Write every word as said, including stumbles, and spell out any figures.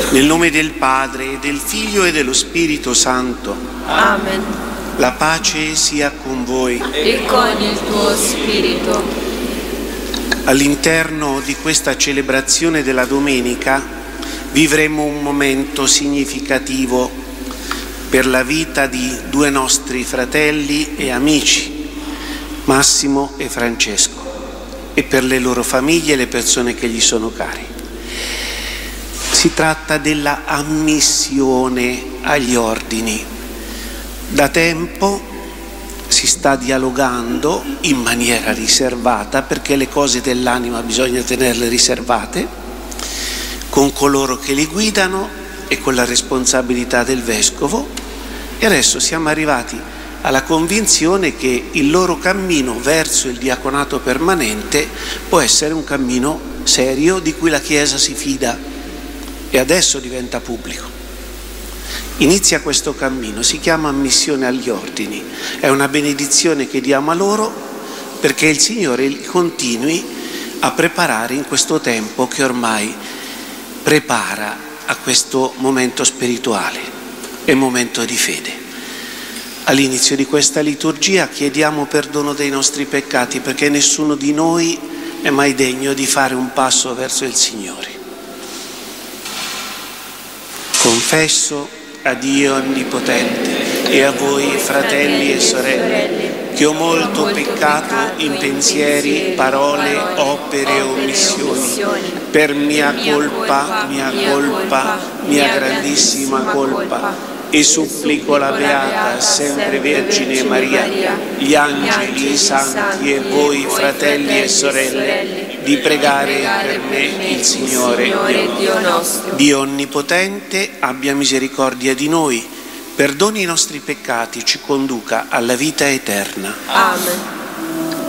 Nel nome del Padre, del Figlio e dello Spirito Santo. Amen. La pace sia con voi. E con il tuo spirito. All'interno di questa celebrazione della domenica vivremo un momento significativo per la vita di due nostri fratelli e amici, Massimo e Francesco, e per le loro famiglie e le persone che gli sono cari. Si tratta della ammissione agli ordini. Da tempo si sta dialogando in maniera riservata, perché le cose dell'anima bisogna tenerle riservate, con coloro che li guidano e con la responsabilità del vescovo, e adesso siamo arrivati alla convinzione che il loro cammino verso il diaconato permanente può essere un cammino serio di cui la Chiesa si fida. E adesso diventa pubblico. Inizia questo cammino, si chiama ammissione agli ordini. È una benedizione che diamo a loro perché il Signore li continui a preparare in questo tempo che ormai prepara a questo momento spirituale e momento di fede. All'inizio di questa liturgia chiediamo perdono dei nostri peccati, perché nessuno di noi è mai degno di fare un passo verso il Signore. Confesso a Dio Onnipotente e a voi, fratelli e sorelle, che ho molto peccato in pensieri, parole, opere e omissioni, per mia colpa, mia colpa, mia grandissima colpa, e supplico la Beata sempre Vergine Maria, gli angeli, i santi e voi, fratelli e sorelle, di pregare per me il Signore Dio nostro. Dio Onnipotente abbia misericordia di noi, perdoni i nostri peccati, ci conduca alla vita eterna. Amen.